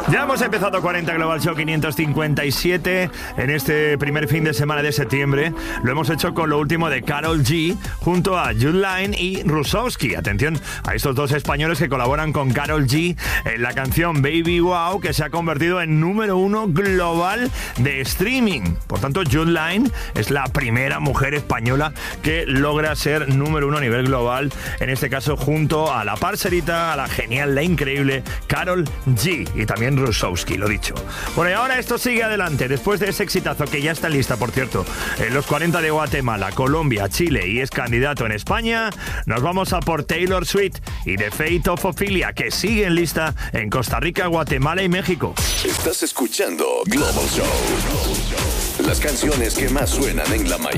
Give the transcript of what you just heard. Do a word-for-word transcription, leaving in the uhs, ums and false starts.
Ya hemos empezado cuarenta Global Show quinientos cincuenta y siete en este primer fin de semana de septiembre. Lo hemos hecho con lo último de Karol G junto a Jude Line y Rusowski. Atención a estos dos españoles que colaboran con Karol G en la canción Baby Wow, que se ha convertido en número uno global de streaming. Por tanto, Jude Line es la primera mujer española que logra ser número uno a nivel global, en este caso junto a la parcerita, a la genial, la increíble Karol G y también Rusowski, lo dicho. Bueno, y ahora esto sigue adelante. Después de ese exitazo que ya está lista, por cierto, en los cuarenta de Guatemala, Colombia, Chile y es candidato en España, nos vamos a por Taylor Swift y The Fate of Ophelia, que sigue en lista en Costa Rica, Guatemala y México. Estás escuchando Global Show. Las canciones que más suenan en la mañana.